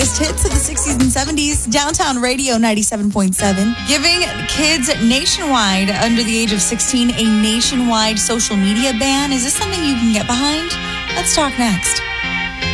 Hits of the 60s and 70s, Downtown Radio 97.7, giving kids nationwide under the age of 16 a nationwide social media ban. Is this something you can get behind? Let's talk next.